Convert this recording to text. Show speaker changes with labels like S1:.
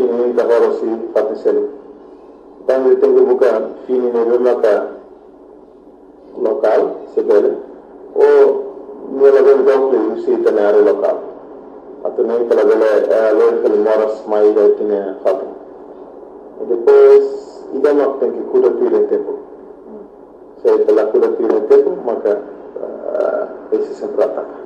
S1: fini ka horo si patisel tangi tengu buka fini ne bemaka lokal sebele o nela ben dokle usi tanare lokal atau nem kala bele loy kala moras mai da tine fatu depois idama tem que cuidar do tempo se ela cuida do tempo maka esse sempre ataca